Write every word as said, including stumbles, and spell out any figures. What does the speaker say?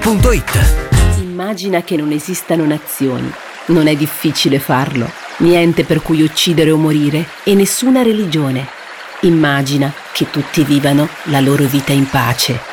punto it. Immagina che non esistano nazioni. Non è difficile farlo. Niente per cui uccidere o morire e nessuna religione. Immagina che tutti vivano la loro vita in pace.